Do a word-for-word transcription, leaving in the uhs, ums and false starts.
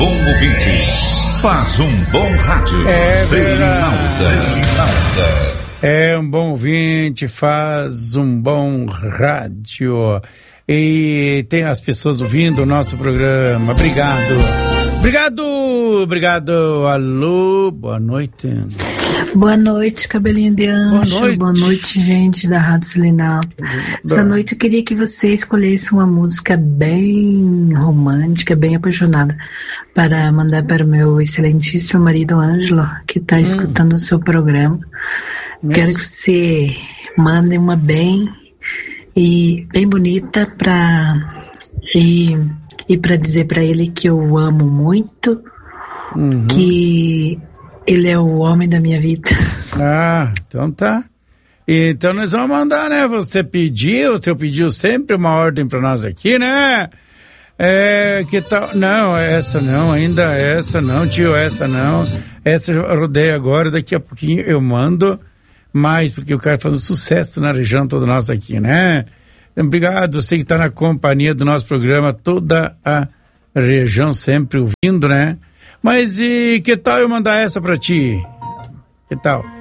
Bom ouvinte, faz um bom rádio. É Selinalda. Selinalda. É um bom ouvinte, faz um bom rádio. E tem as pessoas ouvindo o nosso programa. Obrigado. Obrigado, obrigado. Alô, boa noite. Boa noite, cabelinho de anjo. Boa noite, boa noite gente da Rádio Selinalda. Essa noite eu queria que você escolhesse uma música bem romântica, bem apaixonada, para mandar para o meu excelentíssimo marido Ângelo, que está hum. escutando o seu programa. Mesmo? Quero que você mande uma bem e bem bonita para e, e para dizer para ele que eu o amo muito, uhum. que ele é o homem da minha vida. Ah, então tá. Então nós vamos mandar, né? Você pediu, você pediu sempre uma ordem para nós aqui, né? É, que tal? Não, essa não, ainda essa não, tio, essa não. Essa eu rodei agora, daqui a pouquinho eu mando mais, porque o cara faz um sucesso na região toda nossa aqui, né? Obrigado, você que está na companhia do nosso programa, toda a região sempre ouvindo, né? Mas e que tal eu mandar essa pra ti? Que tal?